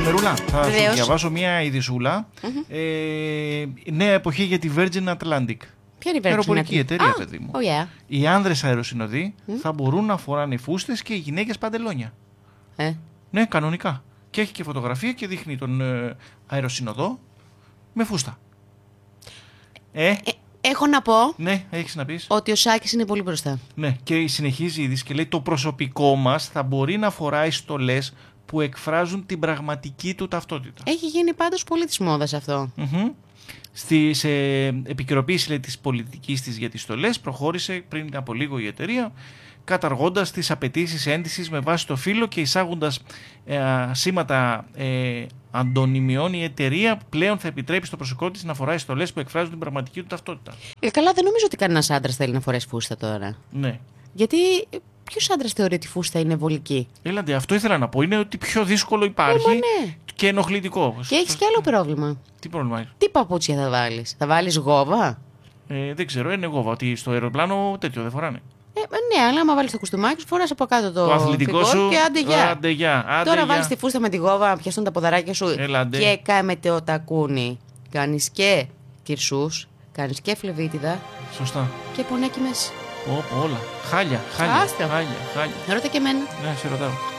Μερούλα, θα σου Βεβαίως. διαβάσω μια ειδησούλα. Νέα εποχή για τη Virgin Atlantic. Ποια είναι η Αεροπορική εταιρεία, παιδί μου. Oh yeah. Οι άνδρες αεροσυνοδοί θα μπορούν να φοράνε φούστες και οι γυναίκες παντελόνια. Ναι, κανονικά. Και έχει και φωτογραφία και δείχνει τον αεροσυνοδό με φούστα. Έχω να πω Ναι, έχεις να πεις. ότι ο Σάκης είναι πολύ μπροστά. Ναι, και συνεχίζει η είδηση και λέει: το προσωπικό μας θα μπορεί να φοράει στολές που εκφράζουν την πραγματική του ταυτότητα. Έχει γίνει πάντως πολύ της μόδας αυτό. Σε επικαιροποίηση, λέει, της πολιτικής της για τις στολές, προχώρησε πριν από λίγο η εταιρεία, καταργώντας τις απαιτήσεις ένδυσης με βάση το φύλο και εισάγοντας σήματα αντωνυμιών. Η εταιρεία πλέον θα επιτρέπει στο προσωπικό της να φοράει στολές που εκφράζουν την πραγματική του ταυτότητα. Καλά, δεν νομίζω ότι κανένας άντρας θέλει να φορέσει φούστα τώρα. Ναι. Γιατί ποιος άντρας θεωρεί ότι η φούστα είναι βολική? Έλατε, αυτό ήθελα να πω. Είναι ότι πιο δύσκολο υπάρχει ναι. και ενοχλητικό. Και έχεις κι άλλο πρόβλημα. Τι πρόβλημα έχει? Τι παπούτσια θα βάλεις? Θα βάλεις γόβα? Δεν ξέρω, είναι εγώ ότι στο αεροπλάνο τέτοιο δεν φοράνε. Ναι, αλλά άμα βάλεις το κουστούμάκι σου, φοράς από κάτω το αθλητικό σου και άντε γεια. Τώρα βάλεις τη φούστα με τη γόβα, να πιαστούν τα ποδαράκια σου και κάμετε ο τακούνι. Κάνεις και κυρσούς, κάνεις και φλεβίτιδα. Σωστά. Και πονέκι μέσα. Όλα. Χάλια. Ρώτα και εμένα. Ναι, σε ρωτάω.